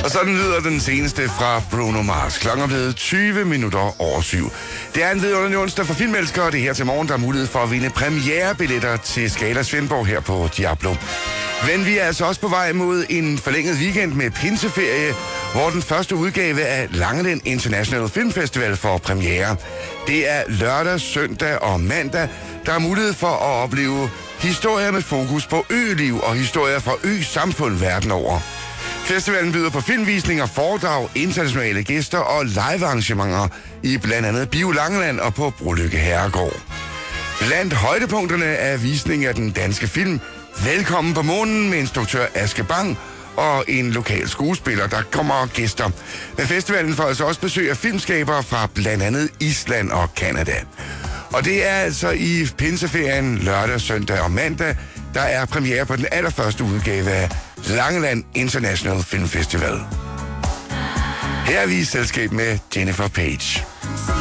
Og sådan lyder den seneste fra Bruno Mars. Klokken er blevet 20 minutter over 7. Det er en vidunderlig onsdag for filmelskere, og det er her til morgen, der er mulighed for at vinde premierebilletter til Scala Svendborg her på Diablo. Men vi er altså også på vej mod en forlænget weekend med pinseferie, hvor den første udgave af Langeland International Film Festival får premiere. Det er lørdag, søndag og mandag, der er mulighed for at opleve historier med fokus på øliv og historier fra ø-samfund verden over. Festivalen byder på filmvisninger, foredrag, internationale gæster og live-arrangementer i blandt andet Bio Langeland og på Brolykke Herregård. Blandt højdepunkterne er visningen af den danske film Velkommen på månen med instruktør Aske Bang og en lokal skuespiller, der kommer gæster. Men festivalen får altså også besøg af filmskabere fra blandt andet Island og Canada. Og det er altså i pinseferien lørdag, søndag og mandag, der er premiere på den allerførste udgave af Langeland International Film Festival. Her er vi i selskab med Jennifer Page.